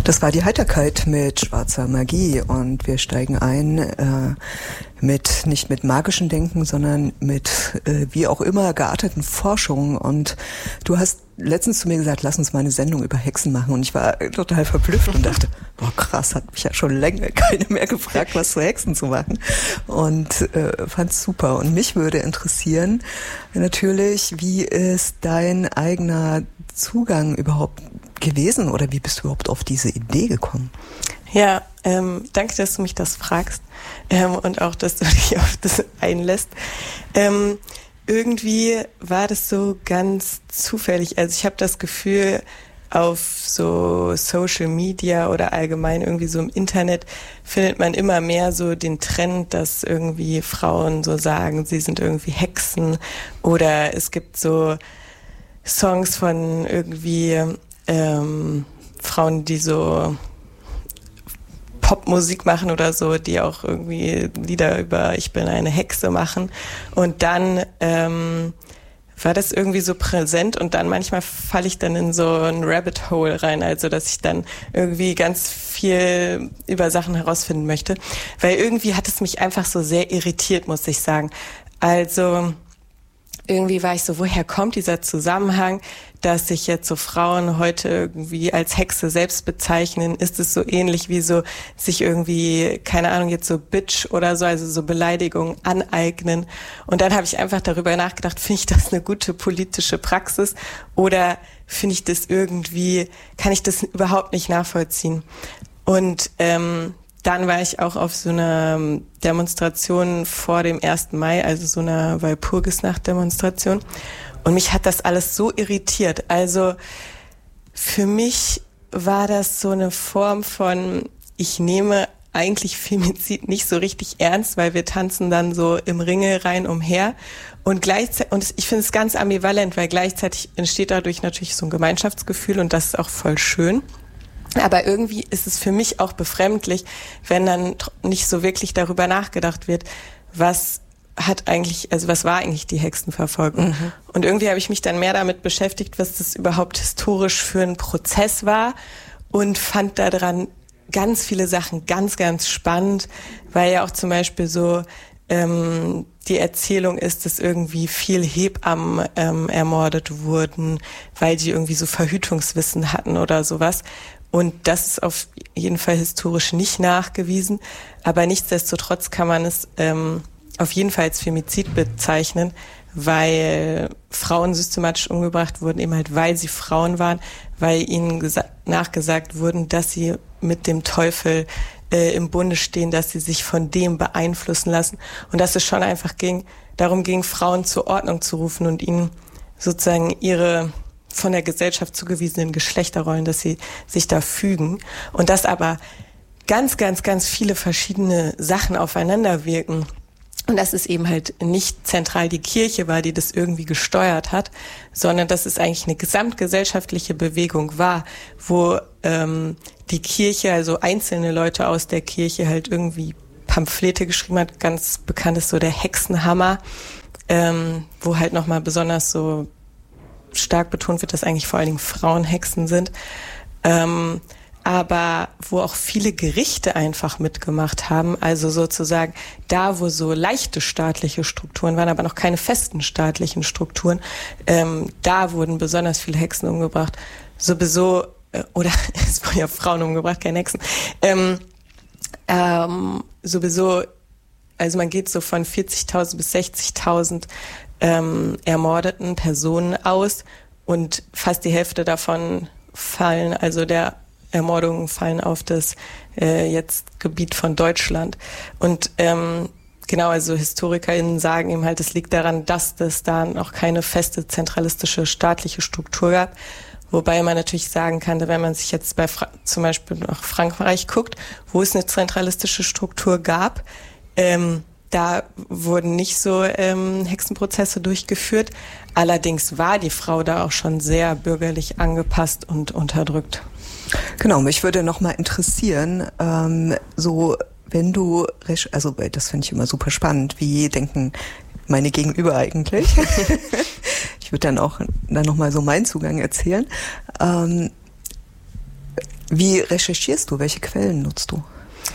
Das war die Heiterkeit mit Schwarzer Magie und wir steigen ein nicht mit magischem Denken, sondern mit wie auch immer gearteten Forschungen. Und du hast letztens zu mir gesagt, lass uns mal eine Sendung über Hexen machen. Und ich war total verblüfft und dachte, boah krass, hat mich ja schon länger keiner mehr gefragt, was zu Hexen zu machen. Und fand's super. Und mich würde interessieren natürlich, wie ist dein eigener Zugang überhaupt gewesen oder wie bist du überhaupt auf diese Idee gekommen? Ja, danke, dass du mich das fragst und auch, dass du dich auf das einlässt. Irgendwie war das so ganz zufällig. Also ich habe das Gefühl, auf so Social Media oder allgemein irgendwie so im Internet findet man immer mehr so den Trend, dass irgendwie Frauen so sagen, sie sind irgendwie Hexen, oder es gibt so Songs von irgendwie Frauen, die so Popmusik machen oder so, die auch irgendwie Lieder über ich bin eine Hexe machen. Und dann war das irgendwie so präsent und dann manchmal falle ich dann in so ein Rabbit Hole rein, also dass ich dann irgendwie ganz viel über Sachen herausfinden möchte, weil irgendwie hat es mich einfach so sehr irritiert, muss ich sagen. Also irgendwie war ich so, woher kommt dieser Zusammenhang, dass sich jetzt so Frauen heute irgendwie als Hexe selbst bezeichnen? Ist es so ähnlich wie so sich irgendwie, keine Ahnung, jetzt so Bitch oder so, also so Beleidigungen aneignen? Und dann habe ich einfach darüber nachgedacht, finde ich das eine gute politische Praxis oder finde ich das irgendwie, kann ich das überhaupt nicht nachvollziehen? Und dann war ich auch auf so einer Demonstration vor dem 1. Mai, also so einer Walpurgisnacht-Demonstration. Und mich hat das alles so irritiert. Also für mich war das so eine Form von, ich nehme eigentlich Femizid nicht so richtig ernst, weil wir tanzen dann so im Ringelreihen umher. Und gleichzeitig, und ich finde es ganz ambivalent, weil gleichzeitig entsteht dadurch natürlich so ein Gemeinschaftsgefühl und das ist auch voll schön. Aber irgendwie ist es für mich auch befremdlich, wenn dann nicht so wirklich darüber nachgedacht wird, was war eigentlich die Hexenverfolgung? Mhm. Und irgendwie habe ich mich dann mehr damit beschäftigt, was das überhaupt historisch für ein Prozess war und fand daran ganz viele Sachen ganz, ganz spannend, weil ja auch zum Beispiel so die Erzählung ist, dass irgendwie viel Hebammen ermordet wurden, weil die irgendwie so Verhütungswissen hatten oder sowas. Und das ist auf jeden Fall historisch nicht nachgewiesen, aber nichtsdestotrotz kann man es auf jeden Fall als Femizid bezeichnen, weil Frauen systematisch umgebracht wurden, eben halt weil sie Frauen waren, weil ihnen nachgesagt wurden, dass sie mit dem Teufel im Bunde stehen, dass sie sich von dem beeinflussen lassen und dass es schon einfach darum ging, Frauen zur Ordnung zu rufen und ihnen sozusagen ihre von der Gesellschaft zugewiesenen Geschlechterrollen, dass sie sich da fügen und dass aber ganz, ganz, ganz viele verschiedene Sachen aufeinander wirken. Und dass es eben halt nicht zentral die Kirche war, die das irgendwie gesteuert hat, sondern dass es eigentlich eine gesamtgesellschaftliche Bewegung war, wo die Kirche, also einzelne Leute aus der Kirche halt irgendwie Pamphlete geschrieben hat. Ganz bekannt ist so der Hexenhammer, wo halt nochmal besonders so stark betont wird, dass eigentlich vor allen Dingen Frauen Hexen sind. Aber wo auch viele Gerichte einfach mitgemacht haben, also sozusagen da, wo so leichte staatliche Strukturen waren, aber noch keine festen staatlichen Strukturen, da wurden besonders viele Hexen umgebracht. Sowieso, oder es wurden ja Frauen umgebracht, keine Hexen. Sowieso, also man geht so von 40.000 bis 60.000 ermordeten Personen aus und fast die Hälfte davon fallen, also der Ermordungen fallen auf das jetzt Gebiet von Deutschland. Und genau, also HistorikerInnen sagen eben halt, es liegt daran, dass es da noch keine feste zentralistische staatliche Struktur gab. Wobei man natürlich sagen kann, wenn man sich jetzt bei zum Beispiel nach Frankreich guckt, wo es eine zentralistische Struktur gab, da wurden nicht so Hexenprozesse durchgeführt. Allerdings war die Frau da auch schon sehr bürgerlich angepasst und unterdrückt. Genau, mich würde noch mal interessieren, so wenn du, also das finde ich immer super spannend, wie denken meine Gegenüber eigentlich? Ich würde dann noch mal so meinen Zugang erzählen. Wie recherchierst du? Welche Quellen nutzt du?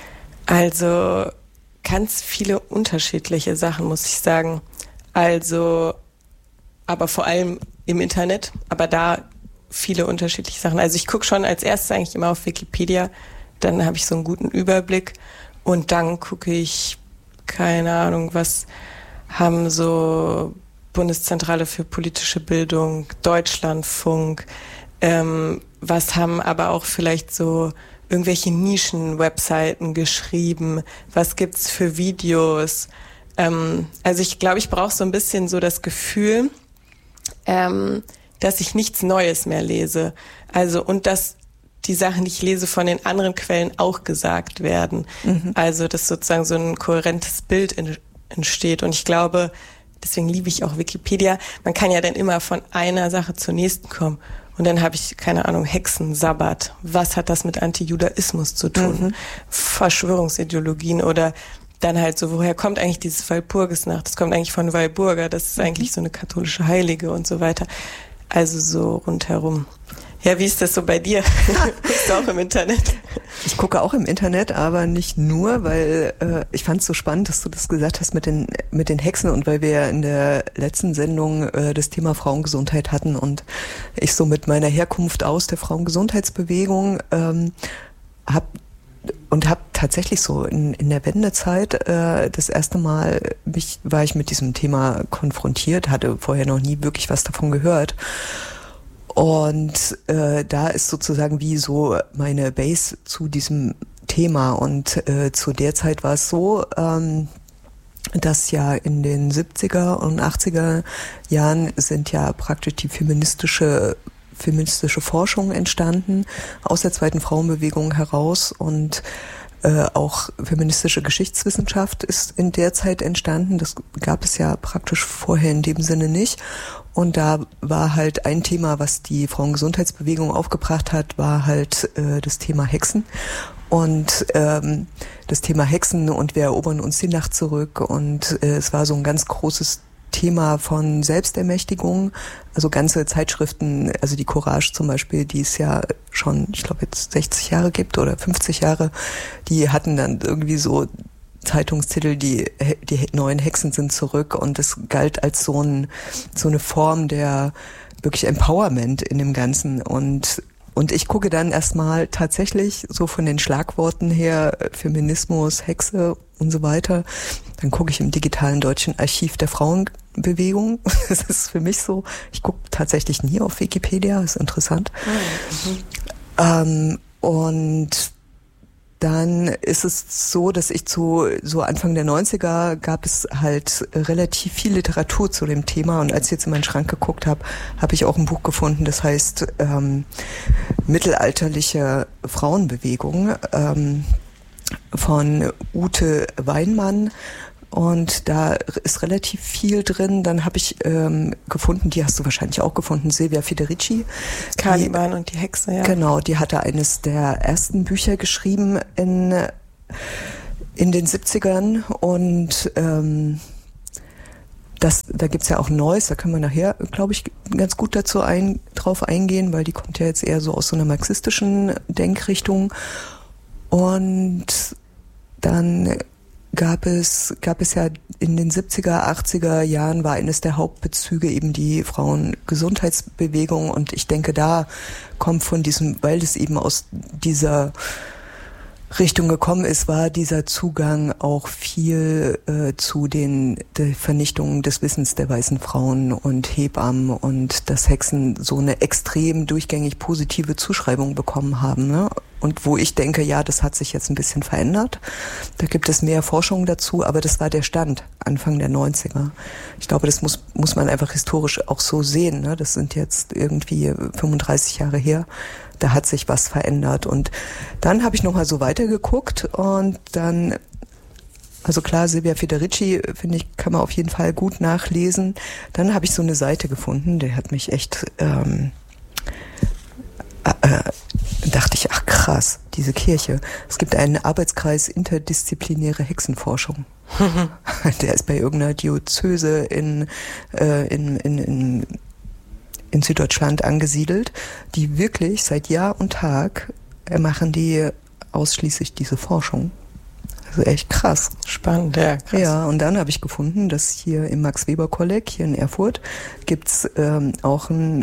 Also ganz viele unterschiedliche Sachen, muss ich sagen. Also, aber vor allem im Internet, aber da viele unterschiedliche Sachen. Also ich gucke schon als erstes eigentlich immer auf Wikipedia, dann habe ich so einen guten Überblick und dann gucke ich, keine Ahnung, was haben so Bundeszentrale für politische Bildung, Deutschlandfunk, was haben aber auch vielleicht so irgendwelche Nischen-Webseiten geschrieben, was gibt's für Videos. Also ich glaube, ich brauche so ein bisschen so das Gefühl, dass ich nichts Neues mehr lese. Also und dass die Sachen, die ich lese, von den anderen Quellen auch gesagt werden. Mhm. Also dass sozusagen so ein kohärentes Bild entsteht. Und ich glaube, deswegen liebe ich auch Wikipedia. Man kann ja dann immer von einer Sache zur nächsten kommen. Und dann habe ich, keine Ahnung, Hexensabbat. Was hat das mit Antijudaismus zu tun? Mhm. Verschwörungsideologien oder dann halt so, woher kommt eigentlich dieses Walpurgisnacht? Das kommt eigentlich von Walburga. Das ist eigentlich so eine katholische Heilige und so weiter. Also so rundherum. Ja, wie ist das so bei dir? Guckst du auch im Internet? Ich gucke auch im Internet, aber nicht nur, weil ich fand es so spannend, dass du das gesagt hast mit den Hexen und weil wir ja in der letzten Sendung das Thema Frauengesundheit hatten und ich so mit meiner Herkunft aus der Frauengesundheitsbewegung habe tatsächlich so in der Wendezeit das erste Mal war ich mit diesem Thema konfrontiert, hatte vorher noch nie wirklich was davon gehört. Und da ist sozusagen wie so meine Base zu diesem Thema. Und zu der Zeit war es so, dass ja in den 70er und 80er Jahren sind ja praktisch die feministische Forschung entstanden, aus der zweiten Frauenbewegung heraus und auch feministische Geschichtswissenschaft ist in der Zeit entstanden. Das gab es ja praktisch vorher in dem Sinne nicht. Und da war halt ein Thema, was die Frauengesundheitsbewegung aufgebracht hat, war halt das Thema Hexen. Und das Thema Hexen und wir erobern uns die Nacht zurück. Und es war so ein ganz großes Thema von Selbstermächtigung, also ganze Zeitschriften, also die Courage zum Beispiel, die es ja schon, ich glaube jetzt 60 Jahre gibt oder 50 Jahre, die hatten dann irgendwie so Zeitungstitel, die neuen Hexen sind zurück und es galt als so eine Form der wirklich Empowerment in dem Ganzen und ich gucke dann erstmal tatsächlich so von den Schlagworten her, Feminismus, Hexe und so weiter. Dann gucke ich im digitalen deutschen Archiv der Frauenbewegung. Das ist für mich so, ich gucke tatsächlich nie auf Wikipedia, ist interessant. Und dann ist es so, dass ich so Anfang der 90er gab es halt relativ viel Literatur zu dem Thema und als ich jetzt in meinen Schrank geguckt habe, habe ich auch ein Buch gefunden, das heißt Mittelalterliche Frauenbewegung von Ute Weinmann. Und da ist relativ viel drin. Dann habe ich gefunden, die hast du wahrscheinlich auch gefunden, Silvia Federici. Caliban und die Hexe, ja. Genau, die hatte eines der ersten Bücher geschrieben in den 70ern. Und da gibt's ja auch Neues, da können wir nachher, glaube ich, ganz gut drauf eingehen, weil die kommt ja jetzt eher so aus so einer marxistischen Denkrichtung. Und dann gab es ja in den 70er, 80er Jahren war eines der Hauptbezüge eben die Frauengesundheitsbewegung und ich denke, da kommt von diesem, weil es eben aus dieser Richtung gekommen ist, war dieser Zugang auch viel zu der Vernichtung des Wissens der weißen Frauen und Hebammen und dass Hexen so eine extrem durchgängig positive Zuschreibung bekommen haben, ne? Und wo ich denke, ja, das hat sich jetzt ein bisschen verändert. Da gibt es mehr Forschung dazu, aber das war der Stand Anfang der 90er. Ich glaube, das muss man einfach historisch auch so sehen, ne? Das sind jetzt irgendwie 35 Jahre her. Da hat sich was verändert. Und dann habe ich nochmal so weitergeguckt und dann, also klar, Silvia Federici, finde ich, kann man auf jeden Fall gut nachlesen. Dann habe ich so eine Seite gefunden, die hat mich echt, dachte ich, ach krass, diese Kirche. Es gibt einen Arbeitskreis interdisziplinäre Hexenforschung. Der ist bei irgendeiner Diözese in Süddeutschland angesiedelt, die wirklich seit Jahr und Tag machen die ausschließlich diese Forschung. Also echt krass. Spannend, ja, krass. Ja, und dann habe ich gefunden, dass hier im Max-Weber-Kolleg hier in Erfurt gibt's auch ein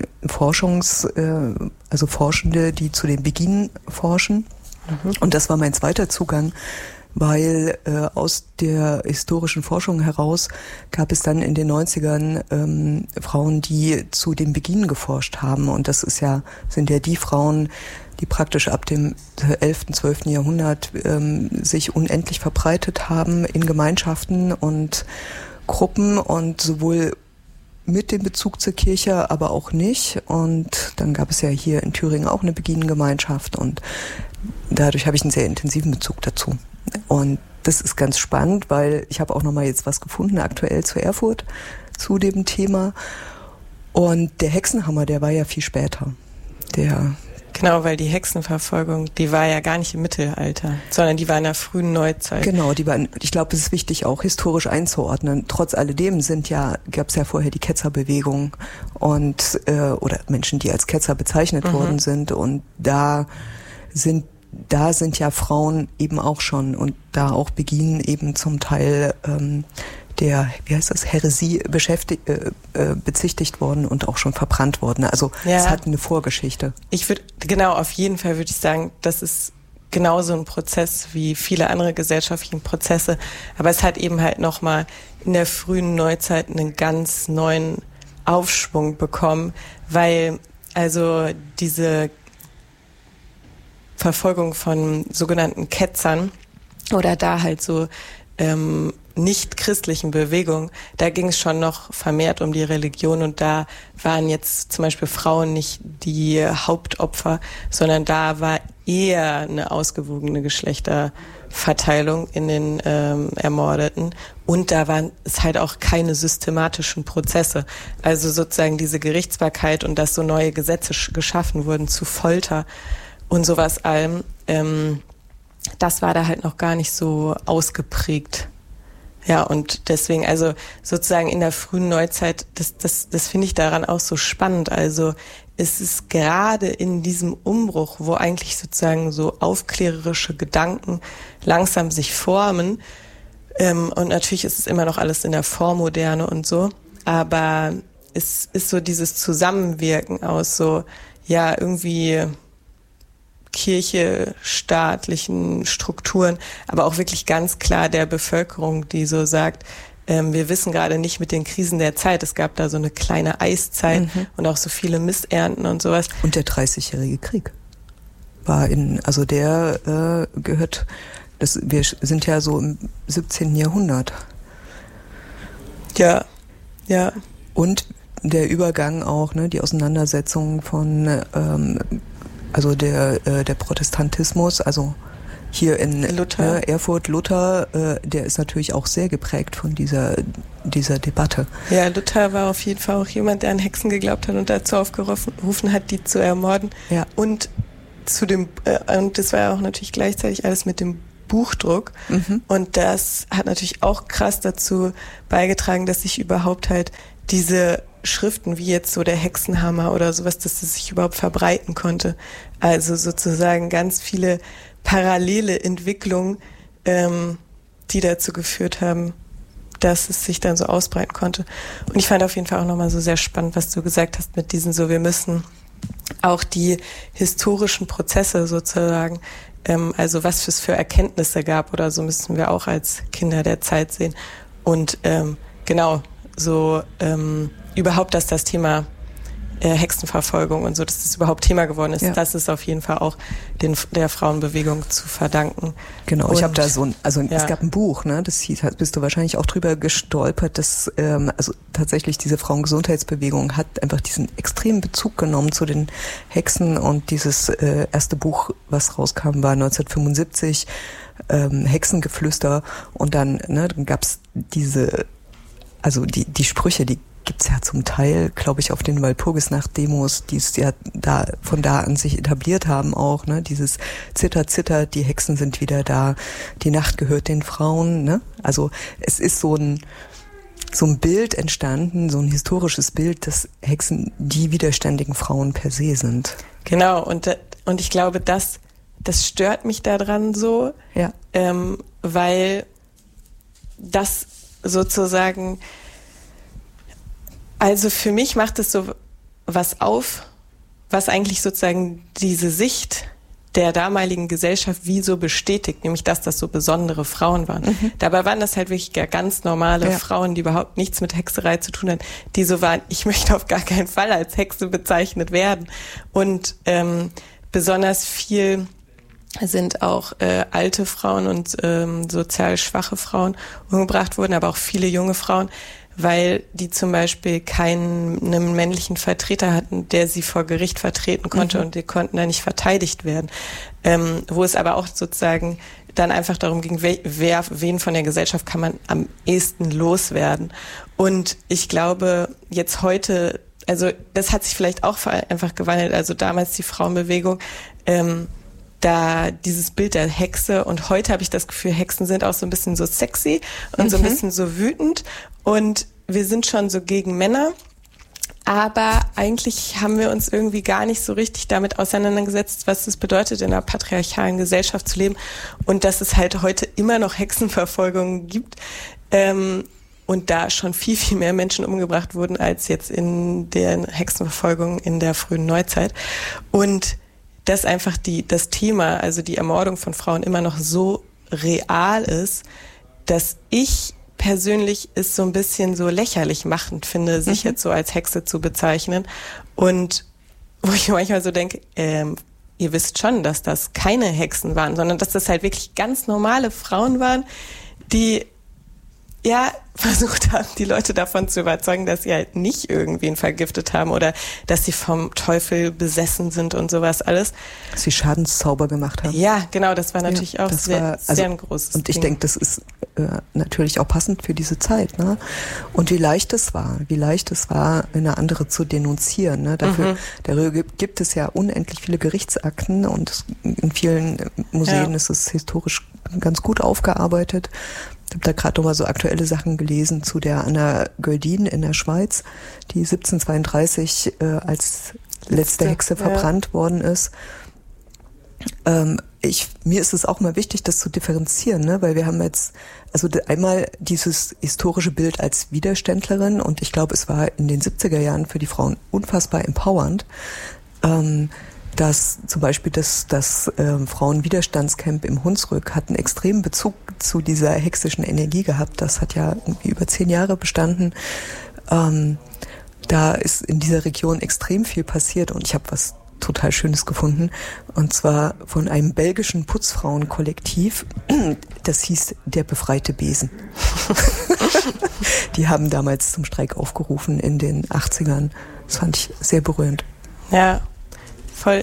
also Forschende, die zu den Beginen forschen. Und das war mein zweiter Zugang, weil aus der historischen Forschung heraus gab es dann in den 90ern Frauen, die zu den Beginen geforscht haben. Und das sind ja die Frauen, die praktisch ab dem 11., 12. Jahrhundert sich unendlich verbreitet haben in Gemeinschaften und Gruppen und sowohl mit dem Bezug zur Kirche, aber auch nicht. Und dann gab es ja hier in Thüringen auch eine Beginengemeinschaft und dadurch habe ich einen sehr intensiven Bezug dazu. Und das ist ganz spannend, weil ich habe auch nochmal jetzt was gefunden, aktuell zu Erfurt, zu dem Thema. Und der Hexenhammer, der war ja viel später. Genau, weil die Hexenverfolgung, die war ja gar nicht im Mittelalter, sondern die war in der frühen Neuzeit. Genau, ich glaube, es ist wichtig, auch historisch einzuordnen. Trotz alledem gab es ja vorher die Ketzerbewegung und oder Menschen, die als Ketzer bezeichnet worden sind. Und da sind ja Frauen eben auch schon und da auch Beginen eben zum Teil der, Häresie bezichtigt worden und auch schon verbrannt worden. Also es hat eine Vorgeschichte. Auf jeden Fall würde ich sagen, das ist genauso ein Prozess wie viele andere gesellschaftliche Prozesse. Aber es hat eben halt nochmal in der frühen Neuzeit einen ganz neuen Aufschwung bekommen, weil also diese Verfolgung von sogenannten Ketzern oder da halt so nicht-christlichen Bewegungen, da ging es schon noch vermehrt um die Religion und da waren jetzt zum Beispiel Frauen nicht die Hauptopfer, sondern da war eher eine ausgewogene Geschlechterverteilung in den Ermordeten und da waren es halt auch keine systematischen Prozesse. Also sozusagen diese Gerichtsbarkeit und dass so neue Gesetze geschaffen wurden zu Folter und sowas allem, das war da halt noch gar nicht so ausgeprägt. Ja, und deswegen, also sozusagen in der frühen Neuzeit, das finde ich daran auch so spannend. Also es ist gerade in diesem Umbruch, wo eigentlich sozusagen so aufklärerische Gedanken langsam sich formen, und natürlich ist es immer noch alles in der Vormoderne und so, aber es ist so dieses Zusammenwirken aus so, ja, irgendwie Kirche, staatlichen Strukturen, aber auch wirklich ganz klar der Bevölkerung, die so sagt, wir wissen gerade nicht mit den Krisen der Zeit, es gab da so eine kleine Eiszeit und auch so viele Missernten und sowas. Und der 30-jährige Krieg war der gehört, wir sind ja so im 17. Jahrhundert. Ja, ja. Und der Übergang auch, ne, die Auseinandersetzung von also der Protestantismus, also hier in Erfurt, Luther, der ist natürlich auch sehr geprägt von dieser Debatte. Ja, Luther war auf jeden Fall auch jemand, der an Hexen geglaubt hat und dazu aufgerufen hat, die zu ermorden. Ja. Und und das war ja auch natürlich gleichzeitig alles mit dem Buchdruck. Und das hat natürlich auch krass dazu beigetragen, dass sich überhaupt halt diese Schriften wie jetzt so der Hexenhammer oder sowas, dass das sich überhaupt verbreiten konnte. Also sozusagen ganz viele parallele Entwicklungen, die dazu geführt haben, dass es sich dann so ausbreiten konnte. Und ich fand auf jeden Fall auch nochmal so sehr spannend, was du gesagt hast mit diesen so, wir müssen auch die historischen Prozesse sozusagen, also was es für Erkenntnisse gab oder so, müssen wir auch als Kinder der Zeit sehen. Und genau, so überhaupt, dass das Thema Hexenverfolgung und so, dass das überhaupt Thema geworden ist, das ist auf jeden Fall auch der Frauenbewegung zu verdanken. Genau, und ich habe da es gab ein Buch, ne, das hieß, bist du wahrscheinlich auch drüber gestolpert, dass also tatsächlich diese Frauengesundheitsbewegung hat einfach diesen extremen Bezug genommen zu den Hexen und dieses erste Buch, was rauskam, war 1975, Hexengeflüster und dann gab's diese, also die Sprüche, die gibt's ja zum Teil, glaube ich, auf den Walpurgisnacht-Demos, die es ja von da an sich etabliert haben auch, ne, dieses Zitter, Zitter, die Hexen sind wieder da, die Nacht gehört den Frauen, ne, also es ist so ein Bild entstanden, so ein historisches Bild, dass Hexen die widerständigen Frauen per se sind. Genau, und ich glaube, das das stört mich daran so, weil das sozusagen, also für mich macht es so was auf, was eigentlich sozusagen diese Sicht der damaligen Gesellschaft wie so bestätigt, nämlich dass das so besondere Frauen waren. Dabei waren das halt wirklich ganz normale Frauen, die überhaupt nichts mit Hexerei zu tun hatten, die so waren, ich möchte auf gar keinen Fall als Hexe bezeichnet werden. Und besonders viel sind auch alte Frauen und sozial schwache Frauen umgebracht worden, aber auch viele junge Frauen, weil die zum Beispiel keinen männlichen Vertreter hatten, der sie vor Gericht vertreten konnte und die konnten da nicht verteidigt werden. Wo es aber auch sozusagen dann einfach darum ging, wen von der Gesellschaft kann man am ehesten loswerden. Und ich glaube, jetzt heute, also das hat sich vielleicht auch einfach gewandelt, also damals die Frauenbewegung, da dieses Bild der Hexe, und heute habe ich das Gefühl, Hexen sind auch so ein bisschen so sexy und so ein bisschen so wütend, und wir sind schon so gegen Männer, aber eigentlich haben wir uns irgendwie gar nicht so richtig damit auseinandergesetzt, was es bedeutet, in einer patriarchalen Gesellschaft zu leben, und dass es halt heute immer noch Hexenverfolgungen gibt, und da schon viel, viel mehr Menschen umgebracht wurden als jetzt in den Hexenverfolgungen in der frühen Neuzeit. Und dass einfach das Thema, also die Ermordung von Frauen, immer noch so real ist, dass ich persönlich es so ein bisschen so lächerlich machend finde, sich jetzt so als Hexe zu bezeichnen. Und wo ich manchmal so denke, ihr wisst schon, dass das keine Hexen waren, sondern dass das halt wirklich ganz normale Frauen waren, die versucht haben, die Leute davon zu überzeugen, dass sie halt nicht irgendwen vergiftet haben oder dass sie vom Teufel besessen sind und sowas alles. Dass sie Schadenszauber gemacht haben. Ja, genau, das war natürlich auch sehr ein großes Und ich denke, das ist natürlich auch passend für diese Zeit, ne? Und wie leicht es war, eine andere zu denunzieren, ne? Darüber gibt es ja unendlich viele Gerichtsakten, und in vielen Museen ist es historisch ganz gut aufgearbeitet. Ich habe da gerade noch mal so aktuelle Sachen gelesen zu der Anna Göldin in der Schweiz, die 1732 als letzte Hexe verbrannt worden ist. Mir ist es auch mal wichtig, das zu differenzieren, ne? Weil wir haben jetzt also einmal dieses historische Bild als Widerständlerin, und ich glaube, es war in den 70er Jahren für die Frauen unfassbar empowernd, dass zum Beispiel das Frauenwiderstandscamp im Hunsrück hat einen extremen Bezug zu dieser hexischen Energie gehabt. Das hat ja irgendwie über 10 Jahre bestanden. Da ist in dieser Region extrem viel passiert, und ich habe was total Schönes gefunden, und zwar von einem belgischen Putzfrauenkollektiv, das hieß Der befreite Besen. Die haben damals zum Streik aufgerufen in den 80ern. Das fand ich sehr berührend. Ja, voll.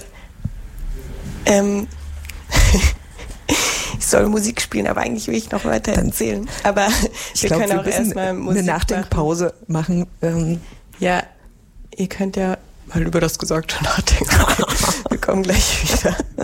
Ich soll Musik spielen, aber eigentlich will ich noch weiter erzählen. Aber wir können auch erstmal Musik eine Nachdenkpause machen. Ja, ihr könnt ja mal über das Gesagte nachdenken. Wir kommen gleich wieder.